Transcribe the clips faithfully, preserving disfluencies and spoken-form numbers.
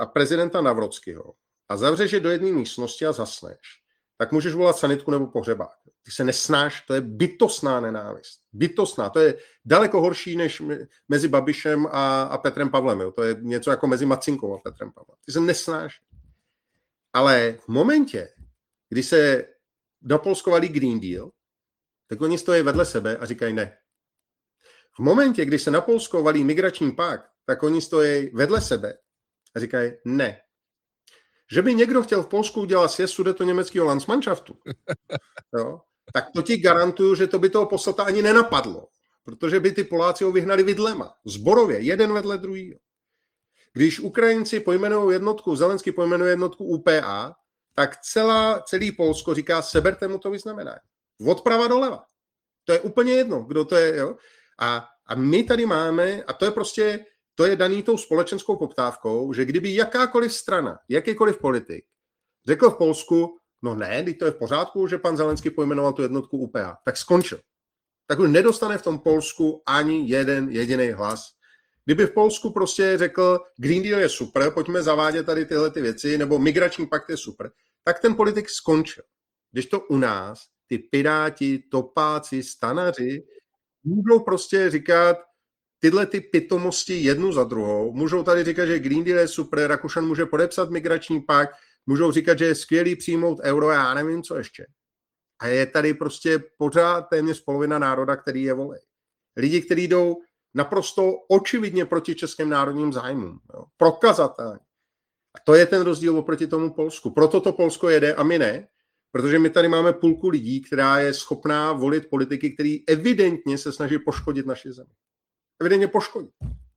a prezidenta Navrockýho a zavřeš je do jedné místnosti a zasneš, tak můžeš volat sanitku nebo pohřebák. Ty se nesnáš, to je bytostná nenávist. Bytostná, to je daleko horší než mezi Babišem a, a Petrem Pavlem. Jo. To je něco jako mezi Macinkou a Petrem Pavlem. Ty se nesnáš. Ale v momentě, kdy se na Polsko valí Green Deal, tak oni stojí vedle sebe a říkají ne. V momentě, kdy se na Polsko valí migrační pakt, tak oni stojí vedle sebe a říkají ne. Že by někdo chtěl v Polsku udělat sjezd sudetoněmeckého Landsmannschaftu, jo, tak to ti garantuju, že to by toho poslata ani nenapadlo, protože by ty Poláci ho vyhnali vidlema, zborově, jeden vedle druhýho. Když Ukrajinci pojmenují jednotku, Zelenský pojmenuje jednotku U P A, tak celá, celý Polsko říká, seberte mu to vyznamenání. Odprava doleva. To je úplně jedno, kdo to je. Jo? A, a my tady máme, a to je prostě, to je daný tou společenskou poptávkou, že kdyby jakákoliv strana, jakýkoliv politik řekl v Polsku, no ne, teď to je v pořádku, že pan Zelenský pojmenoval tu jednotku U P A, tak skončil. Tak už nedostane v tom Polsku ani jeden jediný hlas. Kdyby v Polsku prostě řekl, Green Deal je super, pojďme zavádět tady tyhle ty věci, nebo migrační pakt je super, tak ten politik skončil. Když to u nás, ty piráti, topáci, stanaři, můžou prostě říkat tyhle ty pitomosti jednu za druhou, můžou tady říkat, že Green Deal je super, Rakušan může podepsat migrační pakt, můžou říkat, že je skvělý přijmout euro, já nevím, co ještě. A je tady prostě pořád téměř polovina národa, který je volí. Lidi, kteří jdou naprosto očividně proti českým národním zájmům. Jo. Prokazatelně. A to je ten rozdíl oproti tomu Polsku. Proto to Polsko jede a my ne, protože my tady máme půlku lidí, která je schopná volit politiky, který evidentně se snaží poškodit naši zemi. Evidentně poškodit.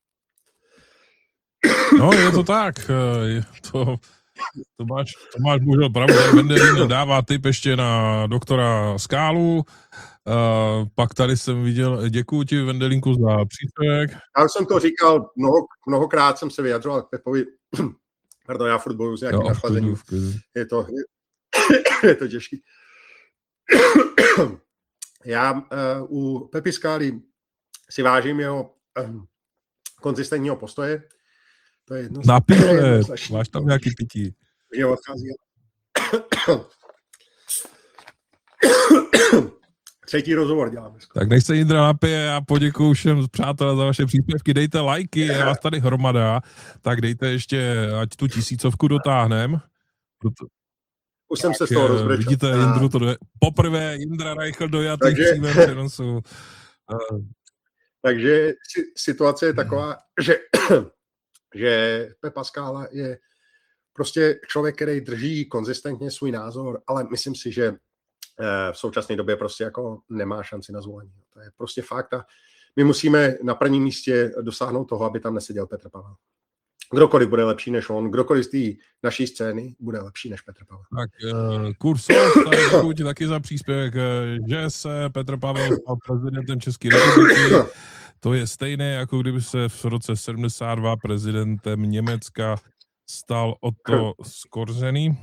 No, je to tak. Je to, to máš, to máš bohužel pravdu. Vendelín dává tip ještě na doktora Skálu. Uh, pak tady jsem viděl, děkuji ti, Vendelínku, za příspěvek. Já jsem to říkal, mnoho, mnohokrát jsem se vyjadřoval k Pepovi. Pardon, já furt bojuji s nějakým nachlazením. Je to, je, je to těžký. Já uh, u Pepi Skály si vážím jeho um, konzistentního postoje. To je jedno. Napíše, máš tam nějaký pití. Že odchází. Třetí rozhovor děláme. Tak než se Jindra napije a poděkuju všem přátelé za vaše příspěvky, dejte lajky, je vás tady hromada, tak dejte ještě, ať tu tisícovku dotáhnem. Proto... Už jsem se z toho rozbrečel. Vidíte, Jindru to do... poprvé Jindra Reichl dojatý v přímém přenosu. Takže situace je taková, že, že Pepa Skála je prostě člověk, který drží konzistentně svůj názor, ale myslím si, že v současné době prostě jako nemá šanci na zvolení. To je prostě fakt a my musíme na prvním místě dosáhnout toho, aby tam neseděl Petr Pavel. Kdokoliv bude lepší než on, kdokoliv z té naší scény bude lepší než Petr Pavel. Tak uh, Kursov, tady děkuji ti taky za příspěvek, že se Petr Pavel stal prezidentem České republiky. To je stejné, jako kdyby se v roce sedmdesát dva prezidentem Německa stal Otto Skorzený.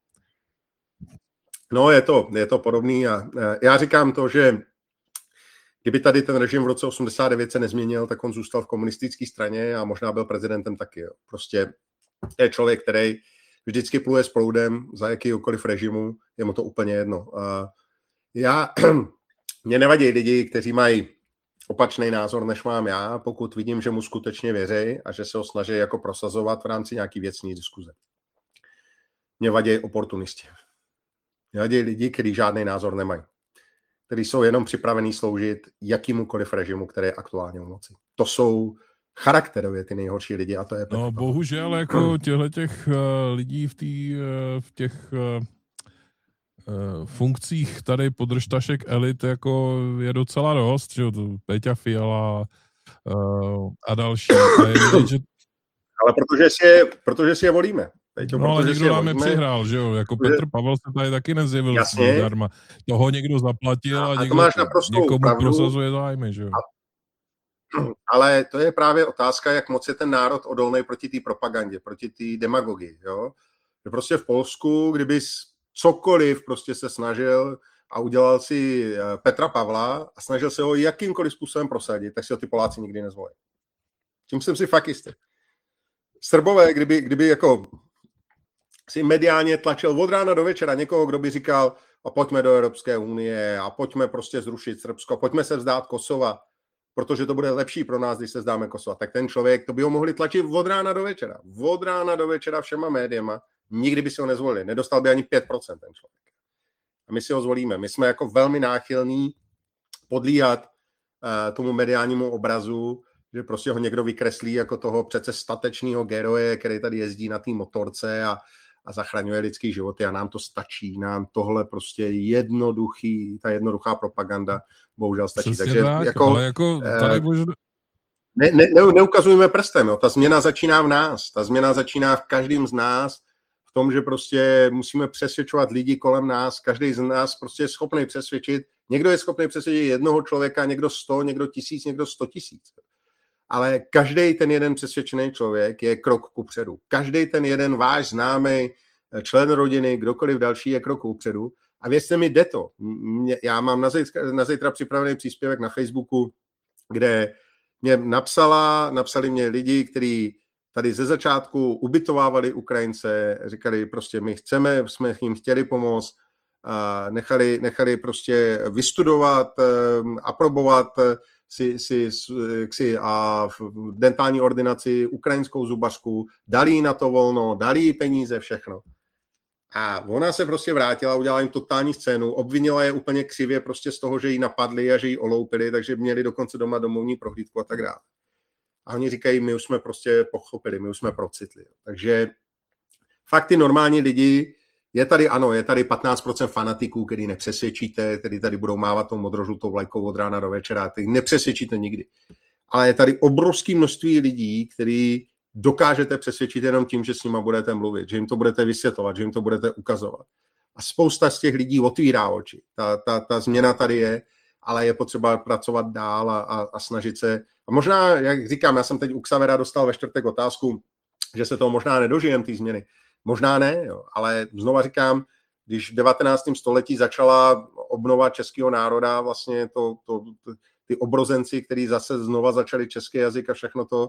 No, je to, je to podobný a já říkám to, že kdyby tady ten režim v roce osmdesát devět se nezměnil, tak on zůstal v komunistické straně a možná byl prezidentem taky. Jo. Prostě je člověk, který vždycky pluje s proudem za jakýkoliv režimu, je mu to úplně jedno. A já, mě nevadí lidi, kteří mají opačný názor, než mám já, pokud vidím, že mu skutečně věří a že se ho snaží jako prosazovat v rámci nějaký věcný diskuze. Mě vadí oportunisti. Mě vadí lidi, kteří žádný názor nemají. Kteří jsou jenom připravení sloužit jakýmukoliv režimu, který je aktuálně u moci. To jsou charakterově ty nejhorší lidi a to je... No bohužel jako těchto těch uh, lidí v, tý, uh, v těch uh, uh, funkcích tady podržtašek elit jako je docela dost, že jo, to Péťa Fiala uh, a další. A je vidět, že... Ale protože si je, protože si je volíme. Peťo, no ale někdo nám je přihrál, že jo, jako Petr Pavel se tady taky nezjevil zdarma. Toho někdo zaplatil a, a někdo, někomu pravdu. Prosazuje zájmy, že jo. A, ale to je právě otázka, jak moc je ten národ odolný proti té propagandě, proti té demagogii, jo. Že prostě v Polsku, kdyby cokoliv prostě se snažil a udělal si Petra Pavla a snažil se ho jakýmkoliv způsobem prosadit, tak si ho ty Poláci nikdy nezvolí. Tím jsem si fakt jistý. Srbové, kdyby, kdyby jako si mediálně tlačil od rána do večera někoho, kdo by říkal, a pojďme do Evropské unie a pojďme prostě zrušit Srbsko, pojďme se vzdát Kosova, protože to bude lepší pro nás, když se vzdáme Kosova. Tak ten člověk, to by ho mohli tlačit od rána do večera. Od rána do večera všema médiama. Nikdy by si ho nezvolili. Nedostal by ani pět procent ten člověk. A my si ho zvolíme. My jsme jako velmi náchylní podlíhat uh, tomu mediálnímu obrazu, že prostě ho někdo vykreslí jako toho přece statečného geroje, který tady jezdí na té motorce a, a zachraňuje lidský životy a nám to stačí. Nám tohle prostě jednoduchý, ta jednoduchá propaganda bohužel stačí. Přesně Takže tak, jako, ale jako tady možná... ne, ne, ne, neukazujeme prstem. Jo. Ta změna začíná v nás. Ta změna začíná v každém z nás, v tom, že prostě musíme přesvědčovat lidi kolem nás. Každý z nás prostě je schopný přesvědčit. Někdo je schopný přesvědčit jednoho člověka, někdo sto, někdo tisíc, někdo sto tisíc. Ale každý ten jeden přesvědčený člověk je krok kupředu. Každý ten jeden váš známý člen rodiny, kdokoliv další je krok kupředu. A věřte mi, jde to. Já mám na zítra, na zítra připravený příspěvek na Facebooku, kde mě napsala, napsali mě lidi, kteří tady ze začátku ubytovávali Ukrajince, říkali prostě my chceme, jsme jim chtěli pomoct, a nechali, nechali prostě vystudovat, aprobovat si, si, si a v dentální ordinaci ukrajinskou zubařku, dali jí na to volno, dali jí peníze, všechno. A ona se prostě vrátila, udělala jim totální scénu, obvinila je úplně křivě prostě z toho, že ji napadli a že ji oloupili, takže měli dokonce doma domovní prohlídku a tak dále. A oni říkají, my už jsme prostě pochopili, my už jsme procitli. Takže fakt ty normální lidi, je tady ano, je tady patnáct procent fanatiků, který nepřesvědčíte, který tady budou mávat tou modrožlutou vlajkou od rána do večera, který nepřesvědčíte nikdy. Ale je tady obrovské množství lidí, který dokážete přesvědčit jenom tím, že s nima budete mluvit, že jim to budete vysvětlovat, že jim to budete ukazovat. A spousta z těch lidí otvírá oči. Ta, ta, ta změna tady je, ale je potřeba pracovat dál a, a, a snažit se. A možná, jak říkám, já jsem teď u Xavera dostal ve čtvrtek otázku, že se toho možná nedožijem, ty změny. Možná ne, jo, ale znova říkám, když v devatenáctém století začala obnova českého národa, vlastně to, to, ty obrozenci, kteří zase znova začali český jazyk a všechno to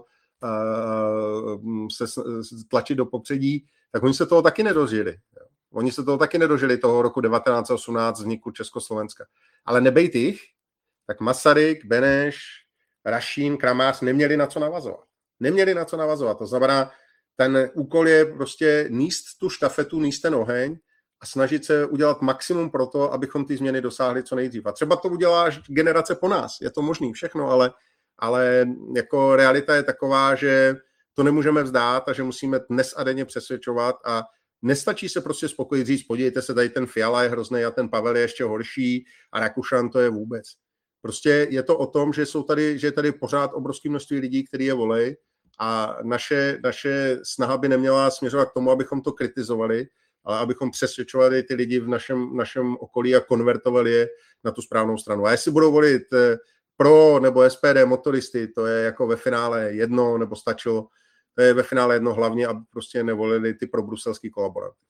uh, se tlačit do popředí, tak oni se toho taky nedožili. Jo. Oni se toho taky nedožili toho roku devatenáct set osmnáct vzniku Československa. Ale nebejt jich, tak Masaryk, Beneš, Rašín, Kramář neměli na co navazovat. Neměli na co navazovat. To znamená, ten úkol je prostě níst tu štafetu, níst ten oheň a snažit se udělat maximum pro to, abychom ty změny dosáhli co nejdřív. A třeba to udělá generace po nás. Je to možný všechno, ale, ale jako realita je taková, že to nemůžeme vzdát a že musíme dnes a denně přesvědčovat a nestačí se prostě spokojit říct, podívejte se, tady ten Fiala je hrozný a ten Pavel je ještě horší a Rakušan to je vůbec. Prostě je to o tom, že jsou tady, že je tady pořád obrovské množství lidí, kteří je volej. A naše, naše snaha by neměla směřovat k tomu, abychom to kritizovali, ale abychom přesvědčovali ty lidi v našem, našem okolí a konvertovali je na tu správnou stranu. A jestli budou volit pro nebo S P D motoristy, to je jako ve finále jedno, nebo stačilo, to je ve finále jedno hlavně, aby prostě nevolili ty probruselský kolaboranty.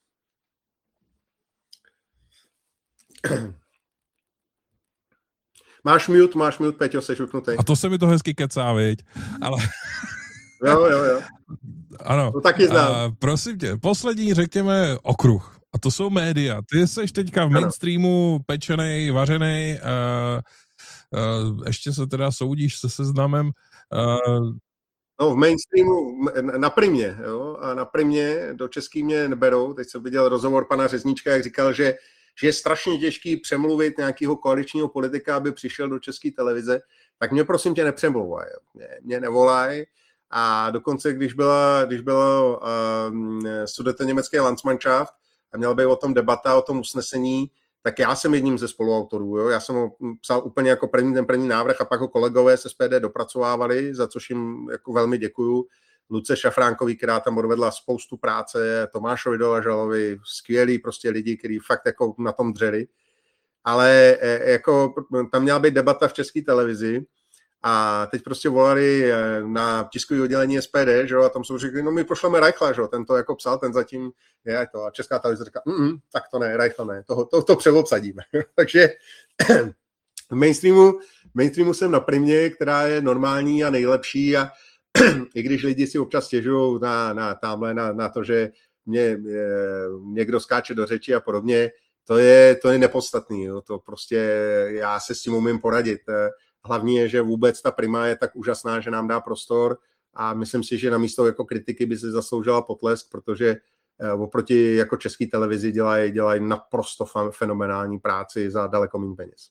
Máš mute, máš mute, Peťo, seš vypnutý. A to se mi to hezky kecá, viď? Ale... Jo, jo, jo. Ano. To taky znám. A prosím tě, poslední, řekněme, okruh. A to jsou média. Ty seš teďka v mainstreamu pečenej, vařenej, uh, uh, ještě se teda soudíš se Seznamem. Uh, no, v mainstreamu na Primě, jo, a na Primě do český mě neberou. Teď jsem viděl rozhovor pana Řezníčka, jak říkal, že, že je strašně těžký přemluvit nějakého koaličního politika, aby přišel do české televize. Tak mě prosím tě nepřemlouvaj. Mě, mě nevolaj. A dokonce, když byla, když byla um, sudetoněmecký Landsmannschaft a měla by o tom debata, o tom usnesení, tak já jsem jedním ze spoluautorů. Jo? Já jsem ho psal úplně jako první, ten první návrh a pak ho kolegové z S P D dopracovávali, za což jim jako velmi děkuju. Luce Šafránkový, která tam odvedla spoustu práce, Tomášovi Dolažalovi, skvělí prostě lidi, kteří fakt jako na tom dřeli. Ale jako tam měla být debata v české televizi, a teď prostě volali na tiskové oddělení S P D, že jo, a tam jsou řekli, no my pošleme Reichla, že jo, ten to jako psal, ten zatím je to. A česká televize říká, mm, tak to ne, Reichla ne, toho, to, to přeobsadíme. Takže v mainstreamu, mainstreamu jsem na Primě, která je normální a nejlepší a i když lidi si občas stěžují na, na, tamhle, na, na to, že mě e, někdo skáče do řeči a podobně, to je, to je nepodstatný. Jo. To prostě já se s tím umím poradit. Hlavní je, že vůbec ta Prima je tak úžasná, že nám dá prostor a myslím si, že namísto jako kritiky by si zasloužila potlesk, protože oproti jako české televizi dělají, dělají naprosto fenomenální práci za daleko méně peněz.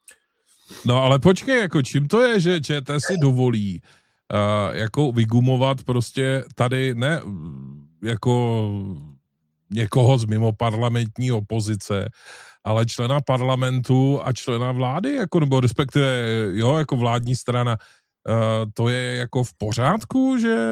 No ale počkej, jako čím to je, že ČT si dovolí uh, jako vygumovat prostě tady ne jako někoho z mimo parlamentní opozice, ale člena parlamentu a člena vlády, jako, nebo respektive, jo, jako vládní strana, uh, to je jako v pořádku, že...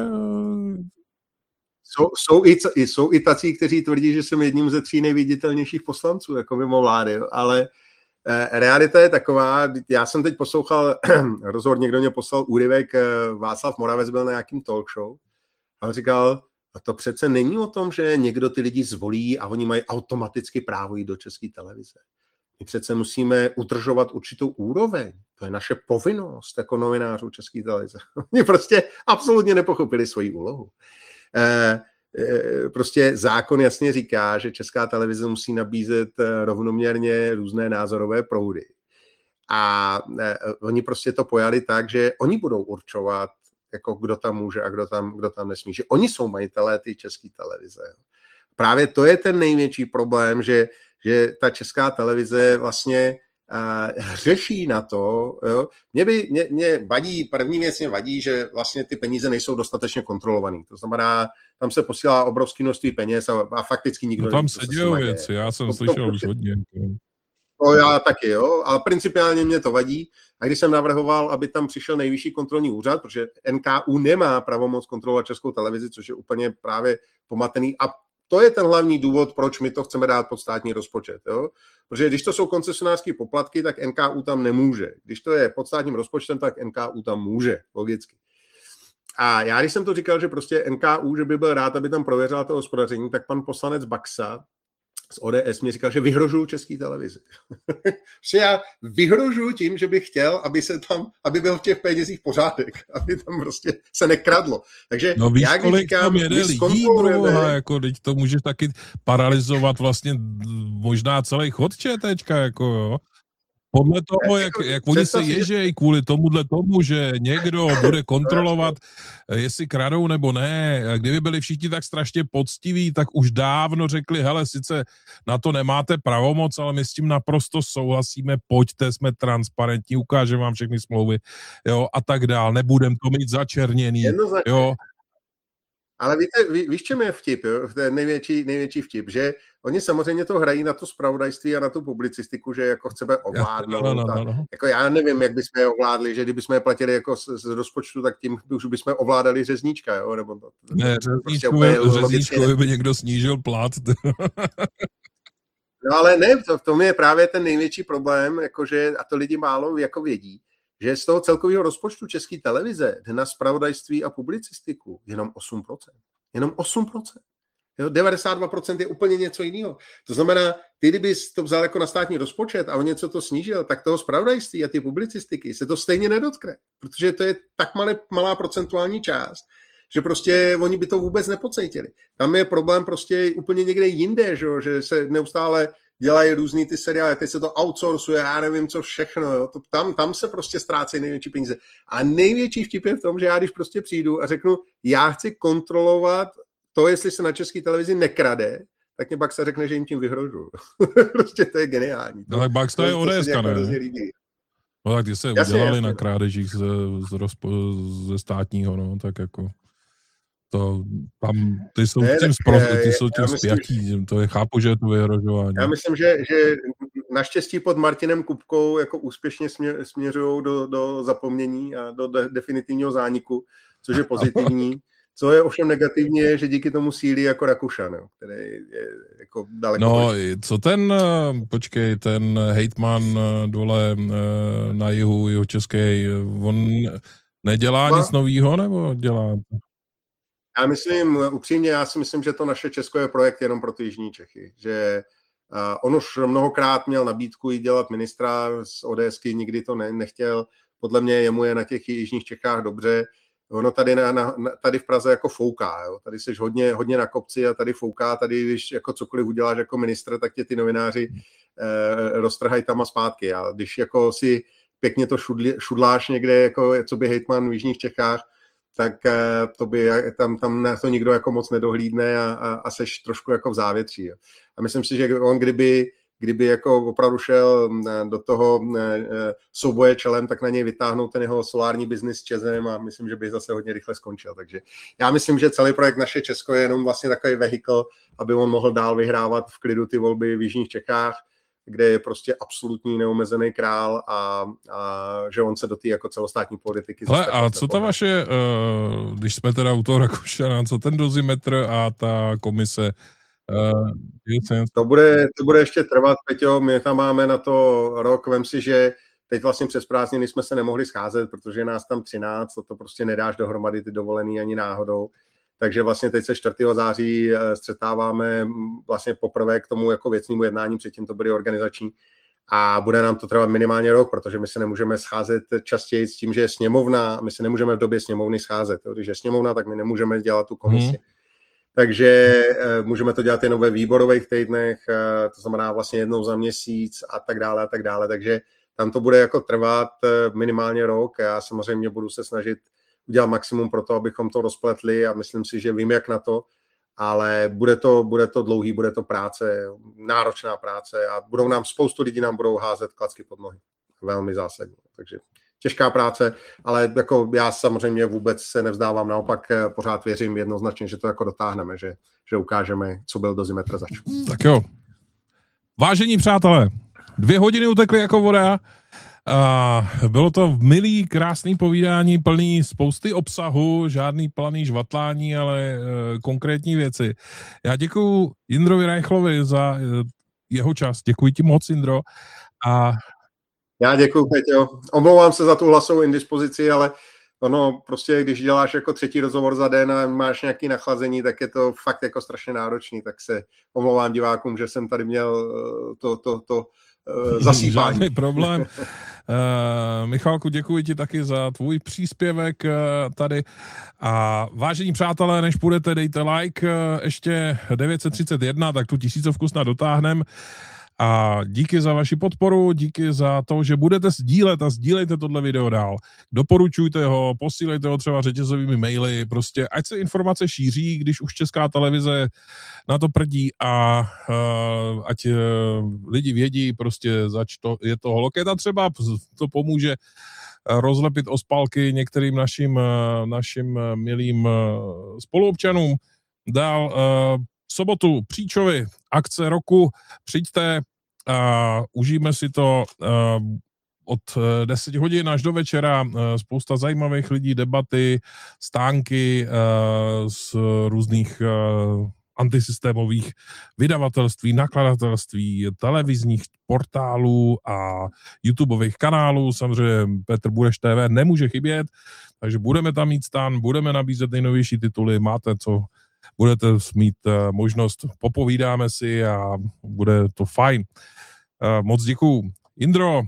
Jsou, jsou, i, jsou i tací, kteří tvrdí, že jsem jedním ze tří nejviditelnějších poslanců, jako mimo vlády, jo, ale eh, realita je taková, já jsem teď poslouchal rozhovor, někdo mě poslal úryvek, Václav Moravec byl na nějakým talk show a říkal, a to přece není o tom, že někdo ty lidi zvolí a oni mají automaticky právo jít do České televize. My přece musíme udržovat určitou úroveň. To je naše povinnost jako novinářů České televize. Oni prostě absolutně nepochopili svoji úlohu. Eh, eh, prostě zákon jasně říká, že Česká televize musí nabízet rovnoměrně různé názorové proudy. A eh, oni prostě to pojali tak, že oni budou určovat, jako kdo tam může a kdo tam, kdo tam nesmí. Že oni jsou majitelé ty České televize. Právě to je ten největší problém, že, že ta Česká televize vlastně uh, řeší na to. Jo. Mě, by, mě, mě vadí, první věc mě vadí, že vlastně ty peníze nejsou dostatečně kontrolovaný. To znamená, tam se posílá obrovské množství peněz a, a fakticky nikdo... No tam se dějou věci, já jsem to, slyšel už hodně. To já taky, jo, ale principiálně mě to vadí. A když jsem navrhoval, aby tam přišel nejvyšší kontrolní úřad, protože N K U nemá pravomoc kontrolovat Českou televizi, což je úplně právě pomatený. A to je ten hlavní důvod, proč my to chceme dát pod státní rozpočet. Jo? Protože když to jsou koncesionářské poplatky, tak N K U tam nemůže. Když to je pod státním rozpočtem, tak N K U tam může, logicky. A já, když jsem to říkal, že prostě N K U, že by byl rád, aby tam prověřila to hospodaření, tak pan poslanec Baxa z O D S mi říkal, že vyhrožuju České televizi. Že já vyhrožuju tím, že bych chtěl, aby se tam, aby byl v těch penězích pořádek, aby tam prostě se nekradlo. Takže no víš, já, kolik říkám, tam jede lidí, broha, jako teď to můžeš taky paralyzovat vlastně možná celý chod ČTčka, jako jo. Podle toho, jak, jak oni se ježejí kvůli tomuhle tomu, že někdo bude kontrolovat, jestli kradou nebo ne. Kdyby byli všichni tak strašně poctiví, tak už dávno řekli, hele, sice na to nemáte pravomoc, ale my s tím naprosto souhlasíme, pojďte, jsme transparentní, ukážeme vám všechny smlouvy, jo, a tak dál. Nebudem to mít začerněný, jo. Ale víte, ví, víš, čem je vtip, jo? To je největší, největší vtip, že oni samozřejmě to hrají na to zpravodajství a na tu publicistiku, že jako chceme ovládnout. No, no, no, no. Jako já nevím, jak bychom je ovládli, že kdybychom je platili jako z, z rozpočtu, tak tím už bychom ovládali řezníčka, jo? Nebo to, to, ne, řezníčkovi prostě by někdo snížil plat. No ale ne, to, v tom je právě ten největší problém, jakože, a to lidi málo jako vědí, že z toho celkového rozpočtu České televize jde na zpravodajství a publicistiku jenom osm procent. Jenom osm procent. Jo, devadesát dva procent je úplně něco jiného. To znamená, ty, kdyby to vzal jako na státní rozpočet a o něco to snížil, tak toho zpravodajství a ty publicistiky se to stejně nedotkne, protože to je tak malé, malá procentuální část, že prostě oni by to vůbec nepocítili. Tam je problém prostě úplně někde jinde, že, že se neustále dělají různý ty seriály, teď se to outsourcuje, já nevím co všechno, jo. To, tam, tam se prostě ztrácejí největší peníze. A největší vtip je v tom, že já když prostě přijdu a řeknu, já chci kontrolovat to, jestli se na České televizi nekrade, tak mě Baxa řekne, že jim tím vyhrožuju. Prostě to je geniální. No tak Baxa je O D S, ne? No tak ty se jasně, udělali jasně, na krádežích ze, z rozpo, ze státního, no, tak jako to tam, ty jsou ne, tím, spro, ty jsou tím myslím, spjatí, to je, chápu, že je to vyhrožování. Já myslím, že, že naštěstí pod Martinem Kupkou jako úspěšně směr, směřují do, do zapomnění a do de, definitivního zániku, což je pozitivní. Co je ovšem negativní, je, že díky tomu sílí jako Rakušan, jo, který je jako daleko. No, co ten, počkej, ten hejtman dole na jihu, jeho český, on nedělá no. nic novýho, nebo dělá? Já myslím, upřímně, já si myslím, že to naše Česko je projekt jenom pro ty jižní Čechy, že uh, on už mnohokrát měl nabídku jít dělat ministra z ODSky, nikdy to ne, nechtěl, podle mě jemu je na těch jižních Čechách dobře, Ono tady, na, na, tady v Praze jako fouká, jo. Tady jsi hodně, hodně na kopci a tady fouká, tady když jako cokoliv uděláš jako ministr, tak tě ty novináři eh, roztrhají tam a zpátky. A když jako si pěkně to šudli, šudláš někde, jako co by hejtman v jižních Čechách, tak eh, to by, tam, tam na to nikdo jako moc nedohlídne a, a, a seš trošku jako v závětří. Jo. A myslím si, že on kdyby kdyby jako opravdu šel do toho souboje čelem, tak na něj vytáhnout ten jeho solární biznis s Čezem a myslím, že by zase hodně rychle skončil. Takže já myslím, že celý projekt Naše Česko je jenom vlastně takový vehikl, aby on mohl dál vyhrávat v klidu ty volby v jižních Čechách, kde je prostě absolutní neomezený král a, a že on se do té jako celostátní politiky... Hele, a co ta vaše, když jsme teda u toho Rakušana, co ten dozimetr a ta komise... Uh, to, bude, to bude ještě trvat, Peťo, my tam máme na to rok, vem si, že teď vlastně přes prázdniny jsme se nemohli scházet, protože nás tam třináct, to, to prostě nedáš dohromady ty dovolený ani náhodou, takže vlastně teď se čtvrtého září střetáváme vlastně poprvé k tomu jako věcnému jednání, předtím to byly organizační a bude nám to trvat minimálně rok, protože my se nemůžeme scházet častěji s tím, že je sněmovna, my se nemůžeme v době sněmovny scházet, jo? Když je sněmovna, tak my nemůžeme dělat tu komisi. Hmm. Takže uh, můžeme to dělat jenom ve výborových týdnech, uh, to znamená vlastně jednou za měsíc a tak dále a tak dále, takže tam to bude jako trvat uh, minimálně rok. Já samozřejmě budu se snažit udělat maximum pro to, abychom to rozpletli a myslím si, že vím, jak na to, ale bude to, bude to dlouhý, bude to práce, náročná práce a budou nám, spoustu lidí nám budou házet klacky pod nohy. Velmi zásadní, takže těžká práce, ale jako já samozřejmě vůbec se nevzdávám, naopak pořád věřím jednoznačně, že to jako dotáhneme, že, že ukážeme, co byl dozimetr zač. Tak jo. Vážení přátelé, dvě hodiny utekly jako voda a bylo to milý, krásný povídání, plný spousty obsahu, žádný planý žvatlání, ale uh, konkrétní věci. Já děkuju Jindrovi Reichlovi za uh, jeho čas. Děkuji ti moc, Jindro. A já děkuju, Peťo. Omlouvám se za tu hlasovou indispozici, ale ono prostě, když děláš jako třetí rozhovor za den a máš nějaké nachlazení, tak je to fakt jako strašně náročný, tak se omlouvám divákům, že jsem tady měl to, to, to uh, zasípání. Žádný problém. uh, Michalku, děkuji ti taky za tvůj příspěvek uh, tady. A vážení přátelé, než půjdete, dejte like, uh, ještě devět set třicet jedna, tak tu tisícovku snad dotáhneme. A díky za vaši podporu, díky za to, že budete sdílet a sdílejte tohle video dál. Doporučujte ho, posílejte ho třeba řetězovými maily, prostě ať se informace šíří, když už Česká televize na to prdí a uh, ať uh, lidi vědí, prostě zač to, je to holoketa třeba, to pomůže rozlepit ospalky některým našim, uh, našim uh, milým uh, spoluobčanům. Dál uh, v sobotu Příčovi, akce roku, přijďte, uh, užijeme si to uh, od deset hodin až do večera, uh, spousta zajímavých lidí, debaty, stánky uh, z různých uh, antisystémových vydavatelství, nakladatelství, televizních portálů a YouTubeových kanálů. Samozřejmě Petr Bureš T V nemůže chybět, takže budeme tam mít stán, budeme nabízet nejnovější tituly, máte co, budete mít uh, možnost, popovídáme si a bude to fajn. Uh, moc děkuju. Jindro.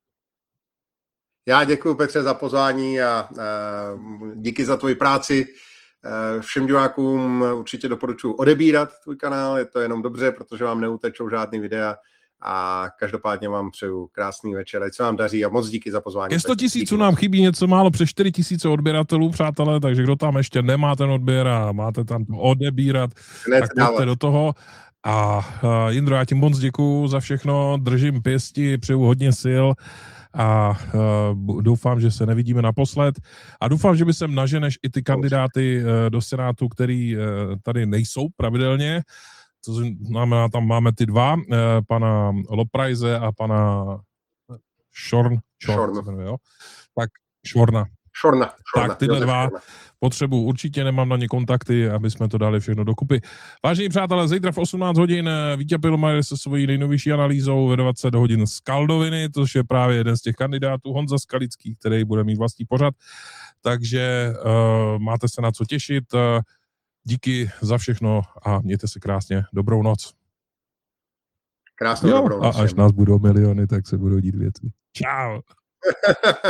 Já děkuji, Petře, za pozvání a uh, díky za tvoji práci. Uh, všem divákům určitě doporučuji odebírat tvůj kanál, je to jenom dobře, protože vám neutečou žádný videa a každopádně vám přeju krásný večer, ať se vám daří a moc díky za pozvání. Ke sto tisíců nám chybí něco málo přes čtyři tisíce odběratelů, přátelé, takže kdo tam ještě nemá ten odběr a máte tam to odebírat, ne, tak pojďte do toho. A uh, Jindro, já ti moc děkuju za všechno, držím pěsti, přeju hodně sil a uh, doufám, že se nevidíme naposled a doufám, že by sem naženeš i ty kandidáty uh, do Senátu, který uh, tady nejsou pravidelně. To znamená, tam máme ty dva, uh, pana Loprajze a pana Šorn, Šorn, Šorn. Jo? Tak Šorna. Šorna. Šorna. Tak tyhle dva potřebu, určitě nemám na ně kontakty, aby jsme to dali všechno dokupy. Vážení přátelé, zítra v osmnáct hodin Vítě Pilmajer se svojí nejnovější analýzou ve dvacet hodin z Kaldoviny, což je právě jeden z těch kandidátů, Honza Skalický, který bude mít vlastní pořad. Takže uh, máte se na co těšit. Uh, díky za všechno a mějte se krásně. Dobrou noc. Krásnou dobrou noc. A až nás budou miliony, tak se budou dít věci. Čau.